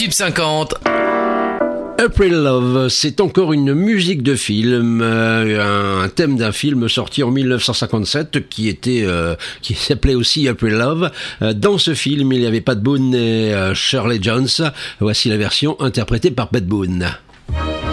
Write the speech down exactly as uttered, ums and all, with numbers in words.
Type cinquante. April Love, c'est encore une musique de film, euh, un thème d'un film sorti en mille neuf cent cinquante-sept qui était, euh, qui s'appelait aussi April Love. Euh, dans ce film, il n'y avait pas de Boone et euh, Shirley Jones. Voici la version interprétée par Pat Boone.